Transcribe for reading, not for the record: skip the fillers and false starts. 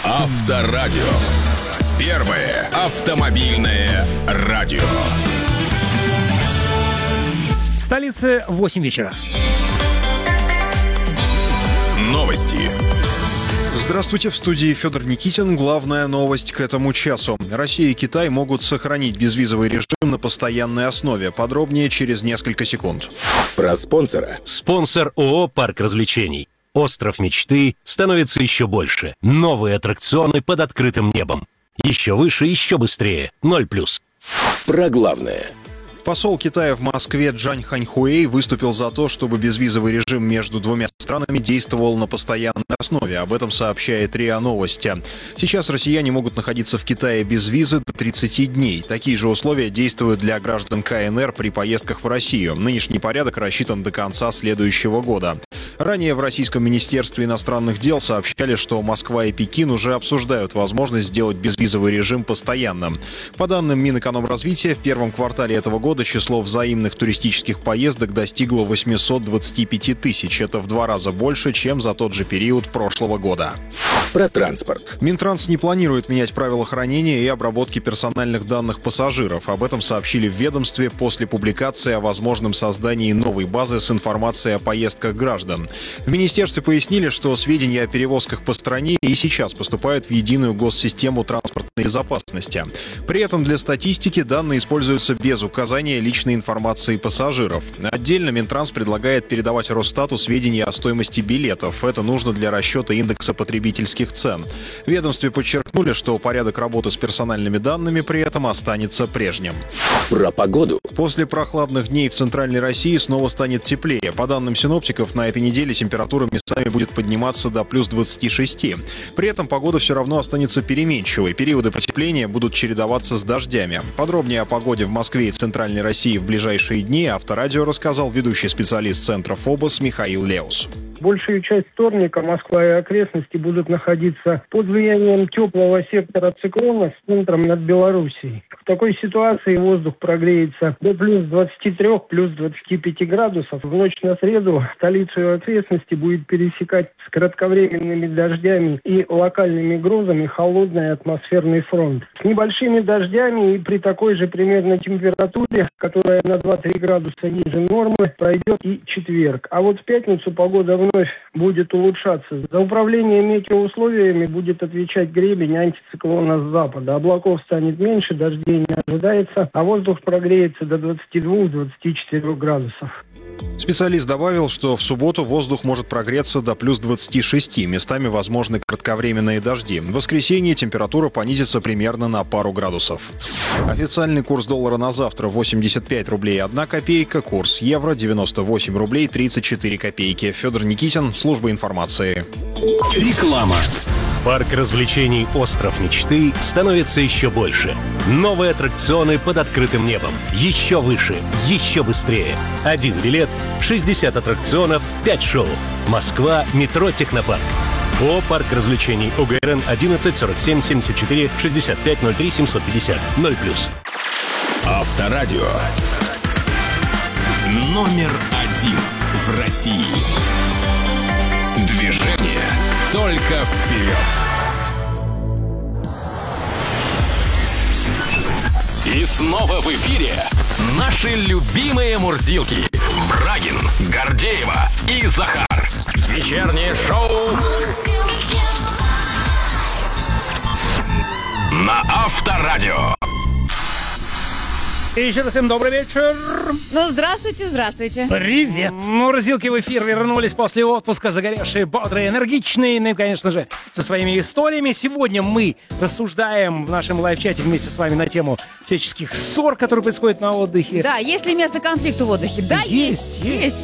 Авторадио. Первое автомобильное радио. В столице 8 вечера. Новости. Здравствуйте, в студии Федор Никитин. Главная новость к этому часу. Россия и Китай могут сохранить безвизовый режим на постоянной основе. Подробнее через несколько секунд. Про спонсора. Спонсор ООО «Парк развлечений». Остров мечты становится еще больше. Новые аттракционы под открытым небом. Еще выше, еще быстрее. 0+. Про главное. Посол Китая в Москве Джань Ханьхуэй выступил за то, чтобы безвизовый режим между двумя странами действовал на постоянной основе. Об этом сообщает РИА Новости. Сейчас россияне могут находиться в Китае без визы до 30 дней. Такие же условия действуют для граждан КНР при поездках в Россию. Нынешний порядок рассчитан до конца следующего года. Ранее в Российском министерстве иностранных дел сообщали, что Москва и Пекин уже обсуждают возможность сделать безвизовый режим постоянным. По данным Минэкономразвития, в первом квартале этого года число взаимных туристических поездок достигло 825 тысяч. Это в 2 раза больше, чем за тот же период прошлого года. Про транспорт. Минтранс не планирует менять правила хранения и обработки персональных данных пассажиров. Об этом сообщили в ведомстве после публикации о возможном создании новой базы с информацией о поездках граждан. В министерстве пояснили, что сведения о перевозках по стране и сейчас поступают в единую госсистему транспортной безопасности. При этом для статистики данные используются без указания личной информации пассажиров. Отдельно Минтранс предлагает передавать Росстату сведения о стоимости билетов. Это нужно для расчета индекса потребительских цен. В ведомстве подчеркнули, что порядок работы с персональными данными при этом останется прежним. Про погоду. После прохладных дней в центральной России снова станет теплее. По данным синоптиков, на этой неделе температура местами будет подниматься до плюс 26. При этом погода все равно останется переменчивой. Периоды потепления будут чередоваться с дождями. Подробнее о погоде в Москве и центральной России в ближайшие дни Авторадио рассказал ведущий специалист Центра ФОБОС Михаил Леус. Большую часть вторника Москва и окрестности будут находиться под влиянием теплого сектора циклона с центром над Белоруссией. В такой ситуации воздух прогреется до плюс 23, плюс 25 градусов. В ночь на среду столицу и окрестности будет пересекать с кратковременными дождями и локальными грозами холодный атмосферный фронт. С небольшими дождями и при такой же примерно температуре, которая на 2-3 градуса ниже нормы, пройдет и четверг. А вот в пятницу погода вновь будет улучшаться. За управление метеоусловиями будет отвечать гребень антициклона с запада. Облаков станет меньше, дождей не ожидается, а воздух прогреется до 22-24 градусов. Специалист добавил, что в субботу воздух может прогреться до плюс 26, местами возможны кратковременные дожди. В воскресенье температура понизится примерно на пару градусов. Официальный курс доллара на завтра 85 рублей 1 копейка, курс евро 98 рублей 34 копейки. Федор Никитин, служба информации. Реклама. Парк развлечений «Остров мечты» становится еще больше. Новые аттракционы под открытым небом. Еще выше, еще быстрее. 1 билет, 60 аттракционов, 5 шоу. Москва, метро «Технопарк». ООО «Парк развлечений». ОГРН 11 47 74 65 03 750 0+. Авторадио. Номер 1 в России. Движение только вперед. И снова в эфире наши любимые мурзилки. Брагин, Гордеева и Захар. Вечернее шоу на Авторадио. И еще раз всем добрый вечер. Ну, здравствуйте, здравствуйте. Привет. Мурзилки в эфир вернулись после отпуска, загоревшие, бодрые, энергичные, ну и, конечно же, со своими историями. Сегодня мы рассуждаем в нашем лайв-чате вместе с вами на тему всяческих ссор, которые происходят на отдыхе. Да, есть ли место конфликту в отдыхе? Да, есть.